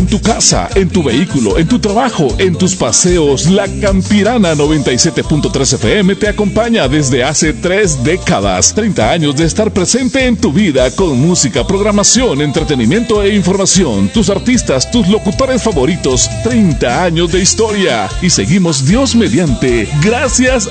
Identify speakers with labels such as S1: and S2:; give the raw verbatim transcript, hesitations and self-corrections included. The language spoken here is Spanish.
S1: tu casa, en tu vehículo, en tu trabajo, en tus paseos. La Campirana noventa y siete punto tres F M te acompaña desde hace tres décadas. treinta años de estar presente en tu vida con música, programación, entretenimiento e información. Tus artistas, tus locutores favoritos. treinta años de historia. Y seguimos Dios mediante. Gracias